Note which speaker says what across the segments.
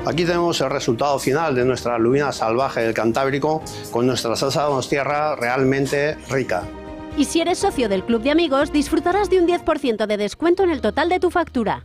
Speaker 1: Aquí tenemos el resultado final de nuestra lubina salvaje del Cantábrico con nuestra salsa donostierra realmente rica.
Speaker 2: Y si eres socio del Club de Amigos, disfrutarás de un 10% de descuento en el total de tu factura.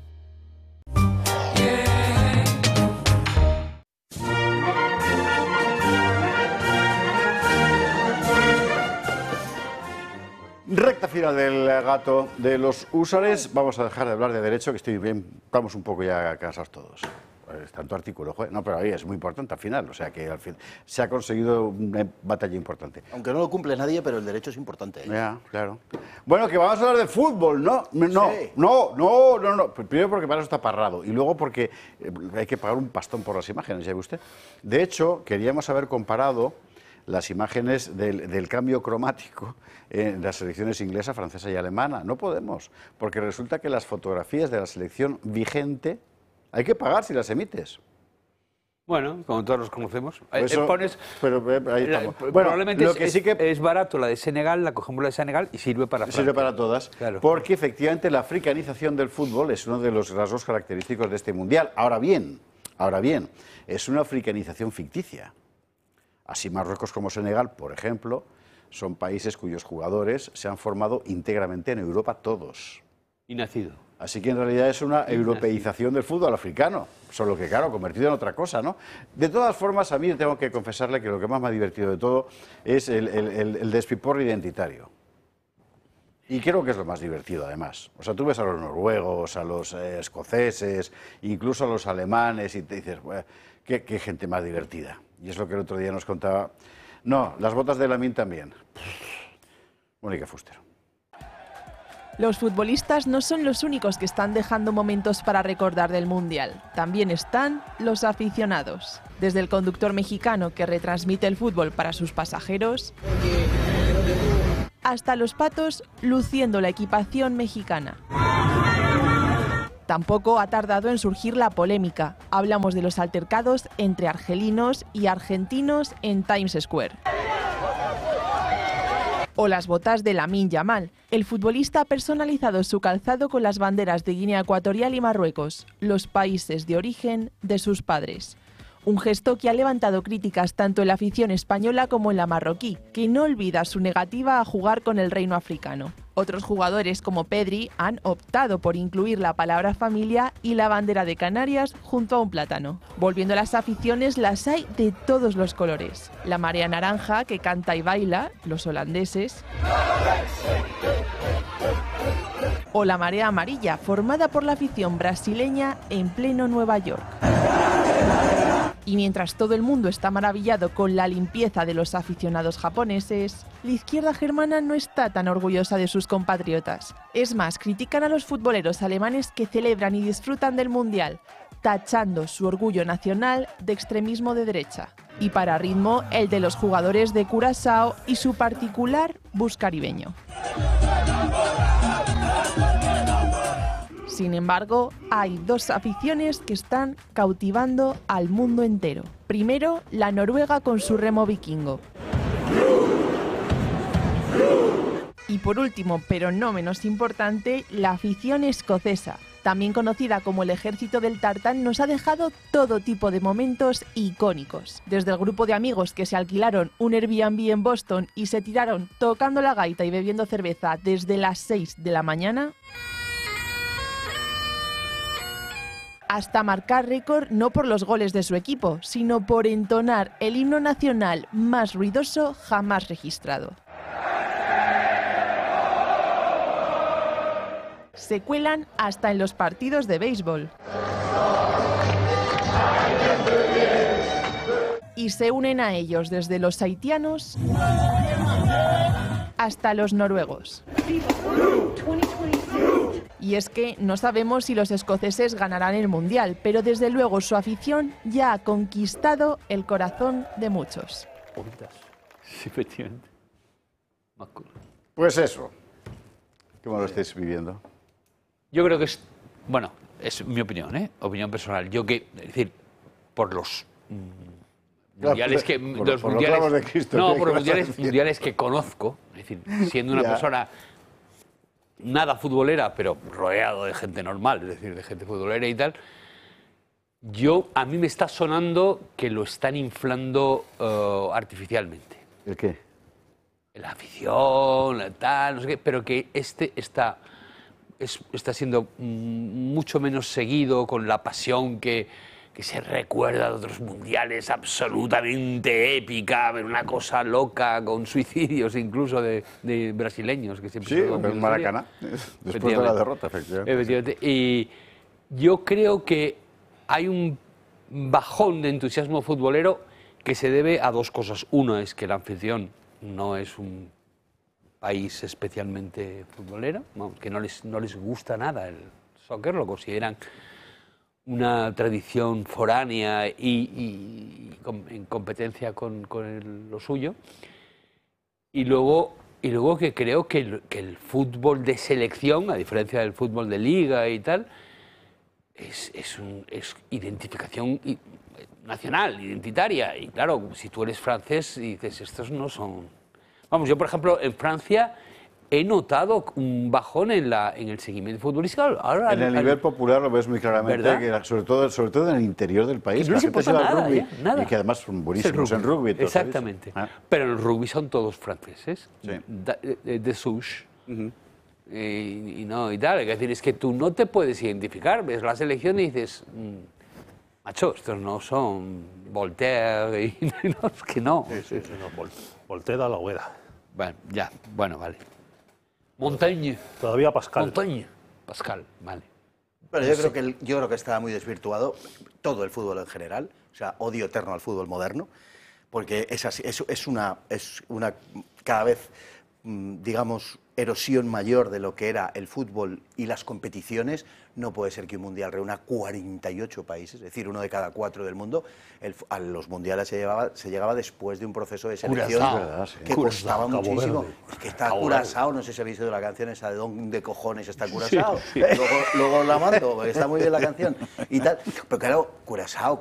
Speaker 3: Recta final del gato de los húsares. Vamos a dejar de hablar de derecho, que estoy bien, vamos un poco ya cansados todos. Tanto artículo, no, pero ahí es muy importante al final, o sea que al fin se ha conseguido una batalla importante.
Speaker 4: Aunque no lo cumple nadie, pero el derecho es importante.
Speaker 3: Ya, claro. Bueno, que vamos a hablar de fútbol, ¿no? No,
Speaker 4: Sí.
Speaker 3: no. Primero porque para eso está Parrado y luego porque hay que pagar un pastón por las imágenes, ya ve usted. De hecho, queríamos haber comparado las imágenes del cambio cromático en las selecciones inglesa, francesa y alemana. No podemos, porque resulta que las fotografías de la selección vigente hay que pagar si las emites.
Speaker 5: Bueno, como todos los conocemos.
Speaker 3: Eso,
Speaker 5: Pones,
Speaker 3: pero ahí estamos. Bueno,
Speaker 5: probablemente
Speaker 3: lo que sí que
Speaker 5: es barato la de Senegal, la cogemos la de Senegal y sirve para Francia.
Speaker 3: sirve para todas,
Speaker 5: Claro.
Speaker 3: porque efectivamente la africanización del fútbol es uno de los rasgos característicos de este mundial. Ahora bien, es una africanización ficticia. Así Marruecos como Senegal, por ejemplo, son países cuyos jugadores se han formado íntegramente en Europa todos.
Speaker 5: Y nacido.
Speaker 3: Así que en realidad es una europeización del fútbol africano, solo que claro, convertido en otra cosa, ¿no? De todas formas, a mí tengo que confesarle que lo que más me ha divertido de todo es el despiporre identitario. Y creo que es lo más divertido, además. O sea, tú ves a los noruegos, a los escoceses, incluso a los alemanes, y te dices, bueno, qué gente más divertida. Y es lo que el otro día nos contaba. No, las botas de Lamine también. Mónica Fuster.
Speaker 6: Los futbolistas no son los únicos que están dejando momentos para recordar del Mundial. También están los aficionados. Desde el conductor mexicano que retransmite el fútbol para sus pasajeros, hasta los patos luciendo la equipación mexicana. Tampoco ha tardado en surgir la polémica. Hablamos de los altercados entre argelinos y argentinos en Times Square. O las botas de Lamine Yamal. El futbolista ha personalizado su calzado con las banderas de Guinea Ecuatorial y Marruecos, los países de origen de sus padres. Un gesto que ha levantado críticas tanto en la afición española como en la marroquí, que no olvida su negativa a jugar con el reino africano. Otros jugadores como Pedri han optado por incluir la palabra familia y la bandera de Canarias junto a un plátano. Volviendo a las aficiones, las hay de todos los colores. La marea naranja, que canta y baila, los holandeses. O la marea amarilla, formada por la afición brasileña en pleno Nueva York. Y mientras todo el mundo está maravillado con la limpieza de los aficionados japoneses, la izquierda germana no está tan orgullosa de sus compatriotas. Es más, critican a los futboleros alemanes que celebran y disfrutan del Mundial, tachando su orgullo nacional de extremismo de derecha. Y para ritmo, el de los jugadores de Curazao y su particular bus caribeño. Sin embargo, hay dos aficiones que están cautivando al mundo entero. Primero, la noruega con su remo vikingo. Y por último, pero no menos importante, la afición escocesa. También conocida como el Ejército del Tartán, nos ha dejado todo tipo de momentos icónicos. Desde el grupo de amigos que se alquilaron un Airbnb en Boston y se tiraron tocando la gaita y bebiendo cerveza desde las 6 de la mañana, hasta marcar récord no por los goles de su equipo, sino por entonar el himno nacional más ruidoso jamás registrado. Se cuelan hasta en los partidos de béisbol. Y se unen a ellos desde los haitianos hasta los noruegos. Y es que no sabemos si los escoceses ganarán el Mundial, pero desde luego su afición ya ha conquistado el corazón de muchos.
Speaker 5: Sí, efectivamente.
Speaker 3: Pues eso. ¿Cómo lo estáis viviendo?
Speaker 5: Yo creo que es, bueno, es mi opinión, opinión personal. Yo que, es decir, por los mundiales que...
Speaker 3: Por
Speaker 5: los
Speaker 3: los
Speaker 5: mundiales,
Speaker 3: clavos de Cristo.
Speaker 5: no, por los mundiales que conozco, es decir, siendo una persona nada futbolera, pero rodeado de gente normal, es decir, de gente futbolera y tal, A mí me está sonando que lo están inflando artificialmente.
Speaker 3: ¿El qué?
Speaker 5: La afición, la tal, no sé qué, pero que está siendo mucho menos seguido, con la pasión que se recuerda de otros mundiales, absolutamente épica, ver una cosa loca, con suicidios incluso de brasileños. Que siempre
Speaker 3: Sí, en Maracaná, después de la derrota, efectivamente.
Speaker 5: Y yo creo que hay un bajón de entusiasmo futbolero que se debe a dos cosas. Uno es que la afición no es un país especialmente futbolero, que no les gusta nada el soccer, lo consideran una tradición foránea y en competencia con lo suyo. Y luego que creo que el fútbol de selección, a diferencia del fútbol de liga y tal, es identificación nacional, identitaria. Y claro, si tú eres francés y dices, estos no son... Vamos, yo por ejemplo en Francia he notado un bajón en el seguimiento futbolístico. Ahora,
Speaker 3: en el nivel popular lo ves muy claramente, que sobre todo en el interior del país.
Speaker 5: Que no les importa nada, nada.
Speaker 3: Y que además son buenísimos en rugby.
Speaker 5: Exactamente. Pero en el rugby son todos franceses.
Speaker 3: Sí.
Speaker 5: De souche. Y tal. Es decir, es que tú no te puedes identificar. Ves la selección y dices, macho, estos no son Voltaire y no, es que no.
Speaker 7: Sí, no, Voltaire a la hoguera.
Speaker 5: Bueno, vale. Montaigne.
Speaker 7: Todavía Pascal.
Speaker 5: Montaigne. Pascal, vale.
Speaker 4: Pero yo creo que está muy desvirtuado todo el fútbol en general, o sea, odio eterno al fútbol moderno, porque es así, es una cada vez, digamos, erosión mayor de lo que era el fútbol y las competiciones. No puede ser que un mundial reúna 48 países, es decir, 1 de cada 4 del mundo. A los mundiales se llegaba después de un proceso de selección que costaba muchísimo. Es que está Curazao, no sé si habéis oído la canción esa de ¿dónde cojones está Curazao? Sí. Luego la mando, porque está muy bien la canción y tal. Pero claro, Curazao,